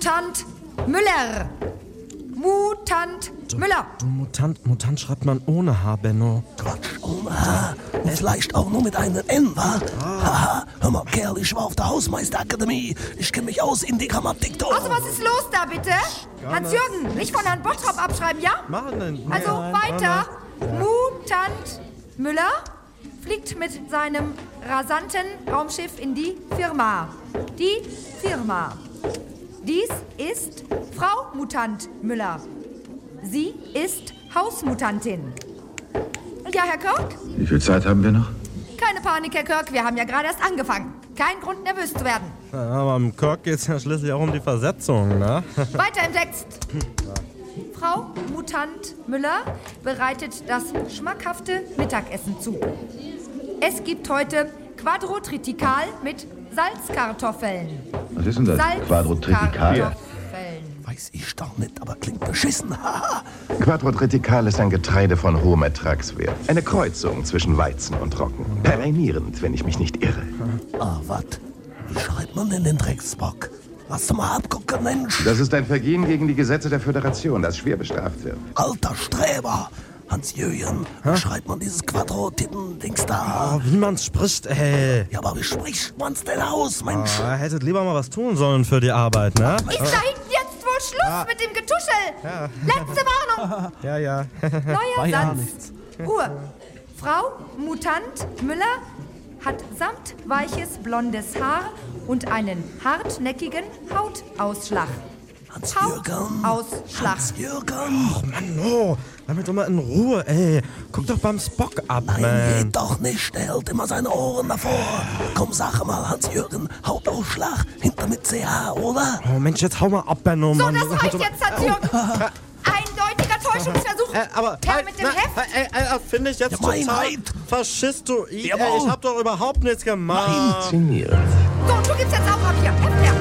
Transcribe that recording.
Mutant Müller. Mutant Müller. Du Mutant schreibt man ohne H, Benno. Quatsch, ohne H. Und vielleicht auch nur mit einem N, wa? Haha, hör mal, Kerl, ich war auf der Hausmeisterakademie. Ich kenne mich aus in die Grammatik, du. Also, was ist los da, bitte? Hans-Jürgen, nicht von Herrn Bottrop abschreiben, ja? Machen denn? Also, weiter. Mutant Müller fliegt mit seinem rasanten Raumschiff in die Firma. Die Firma. Dies ist Frau Mutant Müller. Sie ist Hausmutantin. Ja, Herr Kirk? Wie viel Zeit haben wir noch? Keine Panik, Herr Kirk, wir haben ja gerade erst angefangen. Kein Grund, nervös zu werden. Ja, aber im Kirk geht es ja schließlich auch um die Versetzung, ne? Weiter im Text. Frau Mutant Müller bereitet das schmackhafte Mittagessen zu. Es gibt heute Quadrotritikal mit Salzkartoffeln. Was ist denn das? Quadrotritikal? Salzkartoffeln. Weiß ich doch nicht, aber klingt beschissen. Haha. Quadrotritikal ist ein Getreide von hohem Ertragswert. Eine Kreuzung zwischen Weizen und Roggen. Perennierend, wenn ich mich nicht irre. Ah, wat? Wie schreibt man denn den Drecksbock? Lass mal abgucken, Mensch. Das ist ein Vergehen gegen die Gesetze der Föderation, das schwer bestraft wird. Alter Streber. Hans-Jürgen, wie schreibt man dieses Quadro-Tippen-Dings da? Oh, wie man's spricht, ey. Ja, aber wie spricht man's denn aus, Mensch? Hättet lieber mal was tun sollen für die Arbeit, ne? Ist da hinten jetzt wohl Schluss mit dem Getuschel? Letzte Warnung. Ja. Neuer Satz. Ruhe. Frau Mutant Müller hat samtweiches blondes Haar und einen hartnäckigen Hautausschlag. Hans-Jürgen. Hautausschlag. Hans-Jürgen. Oh Mann, oh. Damit doch mal in Ruhe, ey. Guck doch beim Spock ab, Nein, man. geht doch nicht. Der hält immer seine Ohren davor. Komm, sag mal, Hans-Jürgen. Hautausschlag hinter mit CH, oder? Oh Mensch, jetzt hau mal ab, Benno, So, Mann. das reicht jetzt, Hans-Jürgen. Eindeutiger Täuschungsversuch. Aber Herr mit dem Heft. finde ich jetzt Ja, total Meinheit. faschistoid. Jawohl. Ich hab doch überhaupt nichts gemacht. Inszeniert. So, du gibst jetzt auch ab hier. Heft her.